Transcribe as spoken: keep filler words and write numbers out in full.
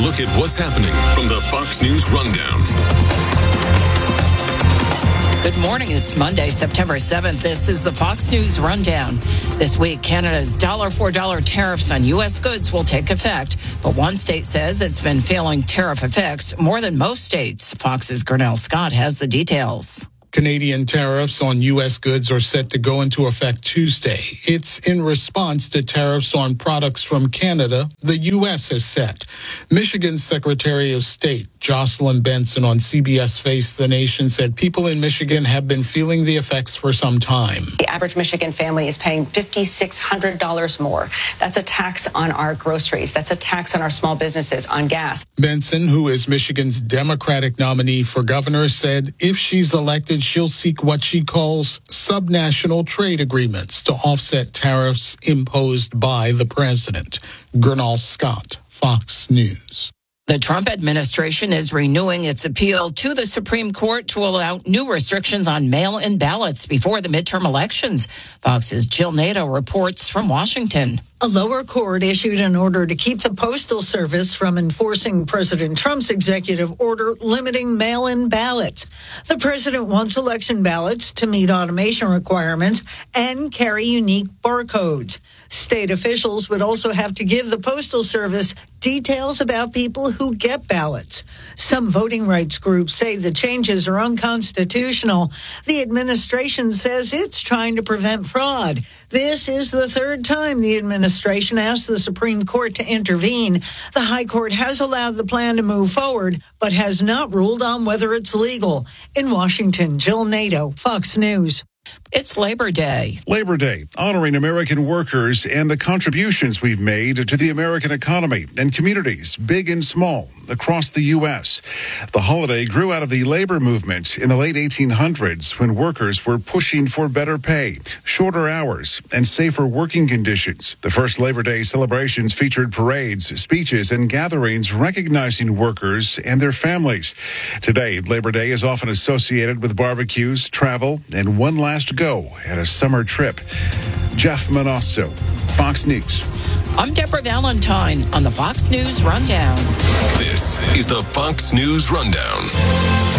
look at what's happening from the Fox News Rundown. Good morning. It's Monday, September seventh. This is the Fox News Rundown. This week, Canada's dollar for dollar tariffs on U S goods will take effect, but one state says it's been feeling tariff effects more than most states. Fox's Gurnell Scott has the details. Canadian tariffs on U S goods are set to go into effect Tuesday. It's in response to tariffs on products from Canada the U S has set. Michigan's Secretary of State, Jocelyn Benson, on C B S Face the Nation said people in Michigan have been feeling the effects for some time. The average Michigan family is paying five thousand six hundred dollars more. That's a tax on our groceries. That's a tax on our small businesses, on gas. Benson, who is Michigan's Democratic nominee for governor, said if she's elected, she'll seek what she calls subnational trade agreements to offset tariffs imposed by the president. Gurnell Scott, Fox News. The Trump administration is renewing its appeal to the Supreme Court to allow new restrictions on mail-in ballots before the midterm elections. Fox's Jill Nato reports from Washington. A lower court issued an order to keep the Postal Service from enforcing President Trump's executive order limiting mail-in ballots. The president wants election ballots to meet automation requirements and carry unique barcodes. State officials would also have to give the Postal Service details about people who get ballots. Some voting rights groups say the changes are unconstitutional. The administration says it's trying to prevent fraud. This is the third time the administration asked the Supreme Court to intervene. The High Court has allowed the plan to move forward, but has not ruled on whether it's legal. In Washington, Jill Nato, Fox News. It's Labor Day. Labor Day, honoring American workers and the contributions we've made to the American economy and communities, big and small, across the U S. The holiday grew out of the labor movement in the late eighteen hundreds when workers were pushing for better pay, shorter hours, and safer working conditions. The first Labor Day celebrations featured parades, speeches, and gatherings recognizing workers and their families. Today, Labor Day is often associated with barbecues, travel, and one last go at a summer trip. Jeff Manasso, Fox News. I'm Deborah Valentine on the Fox News Rundown. This is the Fox News Rundown.